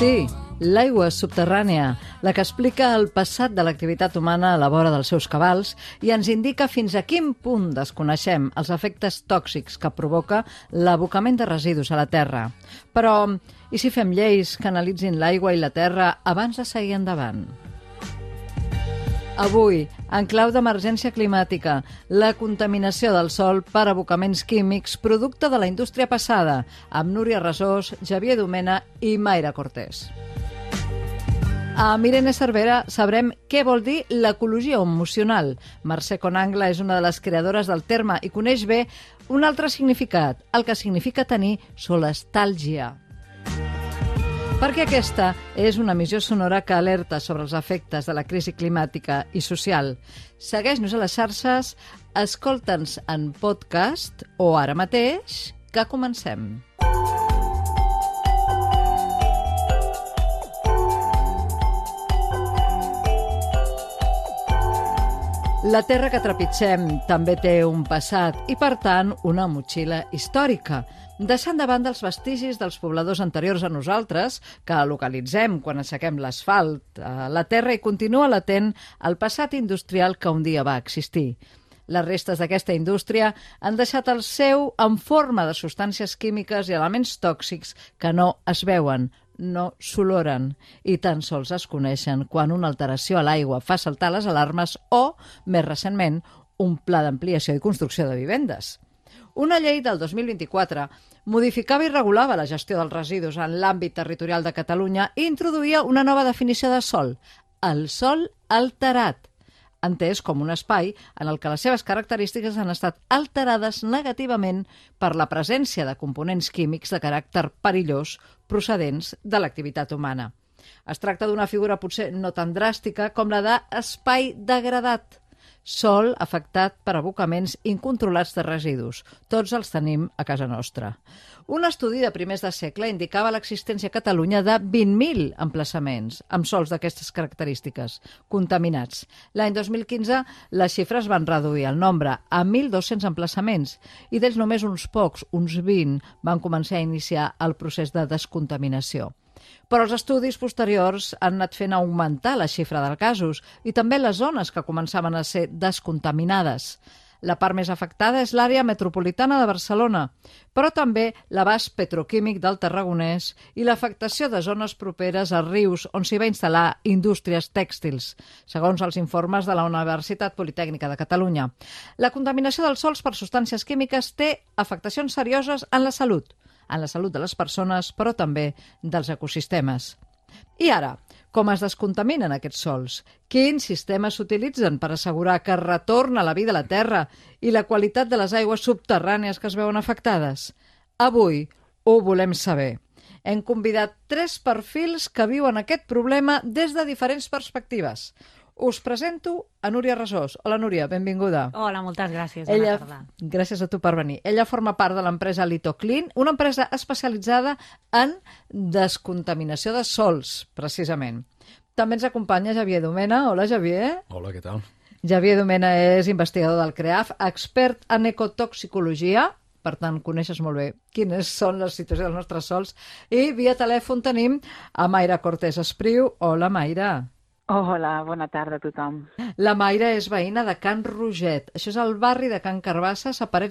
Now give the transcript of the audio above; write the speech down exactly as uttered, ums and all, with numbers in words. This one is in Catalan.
Sí, l'aigua subterrània, la que explica el passat de l'activitat humana a la vora dels seus cabals i ens indica fins a quin punt desconeixem els efectes tòxics que provoca l'abocament de residus a la Terra. Però, i si fem lleis que analitzin l'aigua i la terra abans de seguir endavant? Avui, en clau d'emergència climàtica, la contaminació del sòl per abocaments químics producte de la indústria passada, amb Núria Resós, Xavier Domena i Mayra Cortés. A Irene Cervera sabrem què vol dir l'ecologia emocional. Mercè Conangla és una de les creadores del terme i coneix bé un altre significat, el que significa tenir solestàlgia. Perquè aquesta és una emissió sonora que alerta sobre els efectes de la crisi climàtica i social. Segueix-nos a les xarxes, escolta'ns en podcast o ara mateix, que comencem. La terra que trepitgem també té un passat i, per tant, una motxilla històrica. Deixant de banda els vestigis dels pobladors anteriors a nosaltres, que localitzem quan aixequem l'asfalt, a la terra hi continua latent el passat industrial que un dia va existir. Les restes d'aquesta indústria han deixat el seu en forma de substàncies químiques i elements tòxics que no es veuen, no s'oloren i tan sols es coneixen quan una alteració a l'aigua fa saltar les alarmes o, més recentment, un pla d'ampliació i construcció de vivendes. Una llei del dos mil vint-i-quatre modificava i regulava la gestió dels residus en l'àmbit territorial de Catalunya i introduïa una nova definició de sòl, el sòl alterat, entès com un espai en el que les seves característiques han estat alterades negativament per la presència de components químics de caràcter perillós procedents de l'activitat humana. Es tracta d'una figura potser no tan dràstica com la d'espai degradat, sòl afectat per abocaments incontrolats de residus. Tots els tenim a casa nostra. Un estudi de primers de segle indicava l'existència a Catalunya de vint mil emplaçaments amb sòls d'aquestes característiques, contaminats. L'any dos mil quinze les xifres van reduir el nombre a mil dos-cents emplaçaments i d'ells només uns pocs, uns vint, van començar a iniciar el procés de descontaminació. Però els estudis posteriors han anat fent augmentar la xifra de casos i també les zones que començaven a ser descontaminades. La part més afectada és l'àrea metropolitana de Barcelona, però també l'abast petroquímic del Tarragonès i l'afectació de zones properes a rius on s'hi va instal·lar indústries tèxtils, segons els informes de la Universitat Politècnica de Catalunya. La contaminació dels sòls per substàncies químiques té afectacions serioses en la salut, en la salut de les persones, però també dels ecosistemes. I ara, com es descontaminen aquests sòls? Quins sistemes s'utilitzen per assegurar que retorna la vida a la terra i la qualitat de les aigües subterrànies que es veuen afectades? Avui ho volem saber. Hem convidat tres perfils que viuen aquest problema des de diferents perspectives. Us presento a Núria Resós. Hola, Núria, benvinguda. Hola, moltes gràcies. Ella, bona tarda. Gràcies a tu per venir. Ella forma part de l'empresa Litoclean, una empresa especialitzada en descontaminació de sòls, precisament. També ens acompanya Xavier Domena. Hola, Xavier. Hola, què tal? Xavier Domena és investigador del CREAF, expert en ecotoxicologia, per tant, coneixes molt bé quines són les situacions dels nostres sòls. I via telèfon tenim a Mayra Cortés Espriu. Hola, Mayra. Hola, bona tarda a tothom. La Mayra és veïna de Can Roget. Això és el barri de Can Carbassa, a Parets